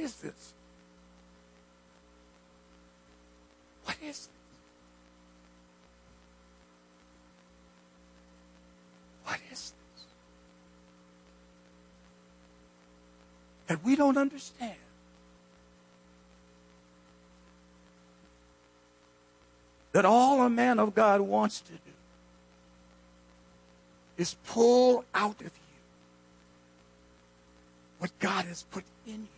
is this? What is this? What is this? And we don't understand. That all a man of God wants to do is pull out of you what God has put in you.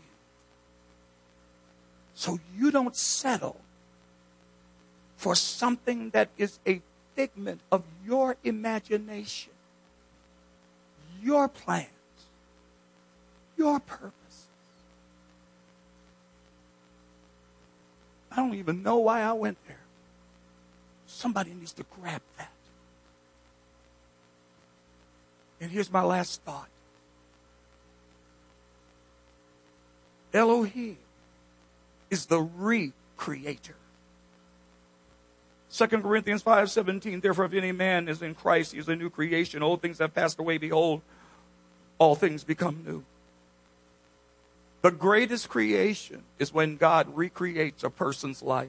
So you don't settle for something that is a figment of your imagination, your plans, your purpose. I don't even know why I went there. Somebody needs to grab that. And here's my last thought. Elohim is the recreator. 2 Corinthians 5:17, therefore if any man is in Christ, he is a new creation. Old things have passed away. Behold, all things become new. The greatest creation is when God recreates a person's life.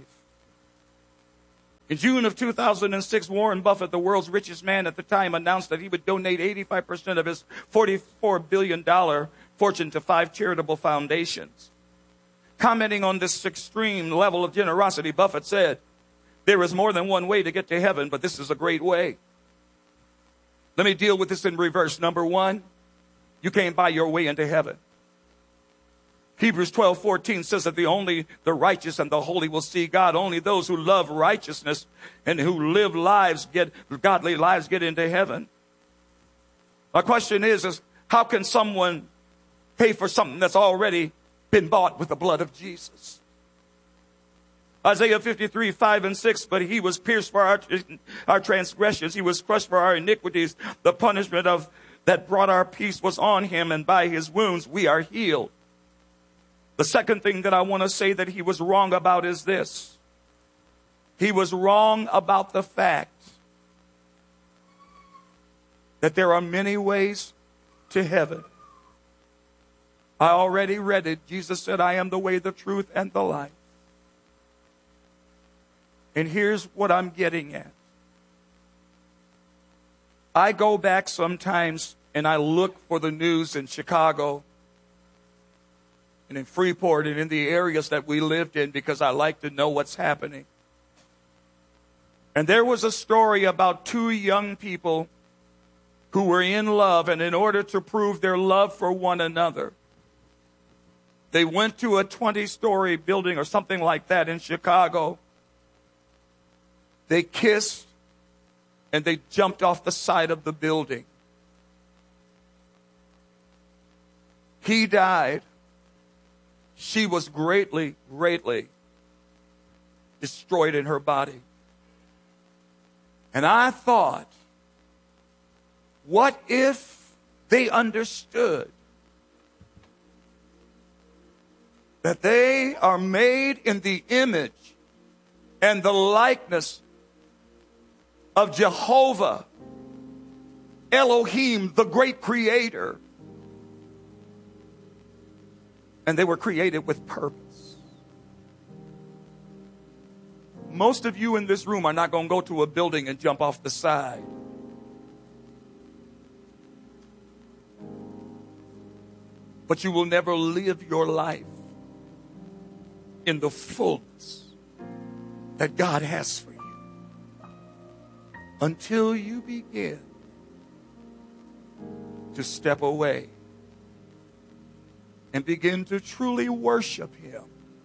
In June of 2006, Warren Buffett, the world's richest man at the time, announced that he would donate 85% of his $44 billion fortune to 5 charitable foundations. Commenting on this extreme level of generosity, Buffett said, there is more than one way to get to heaven, but this is a great way. Let me deal with this in reverse. Number one, you can't buy your way into heaven. Hebrews 12:14 says that only the righteous and the holy will see God. Only those who love righteousness and who live godly lives get into heaven. My question is how can someone pay for something that's already been bought with the blood of Jesus? Isaiah 53:5-6, but he was pierced for our transgressions. He was crushed for our iniquities. The punishment that brought our peace was on him, and by his wounds we are healed. The second thing that I want to say that he was wrong about is this. He was wrong about the fact that there are many ways to heaven. I already read it. Jesus said, I am the way, the truth, and the life. And here's what I'm getting at. I go back sometimes and I look for the news in Chicago and in Freeport and in the areas that we lived in because I like to know what's happening. And there was a story about 2 young people who were in love, and in order to prove their love for one another, they went to a 20-story building or something like that in Chicago. They kissed and they jumped off the side of the building. He died. She was greatly, greatly destroyed in her body. And I thought, what if they understood that they are made in the image and the likeness of Jehovah, Elohim, the great creator. And they were created with purpose. Most of you in this room are not going to go to a building and jump off the side. But you will never live your life in the fullness that God has for you until you begin to step away and begin to truly worship Him,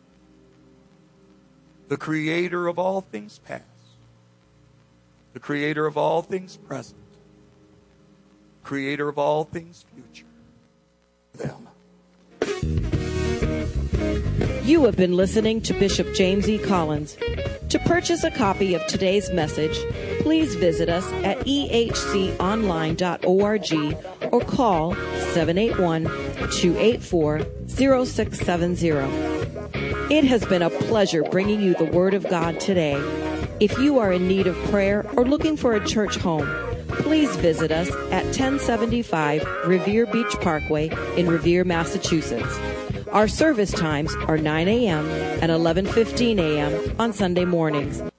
the creator of all things past, the creator of all things present, creator of all things future. Them. You have been listening to Bishop James E. Collins. To purchase a copy of today's message, please visit us at ehconline.org or call 781-284-0670. It has been a pleasure bringing you the Word of God today. If you are in need of prayer or looking for a church home, please visit us at 1075 Revere Beach Parkway in Revere, Massachusetts. Our service times are 9 a.m. and 11:15 a.m. on Sunday mornings.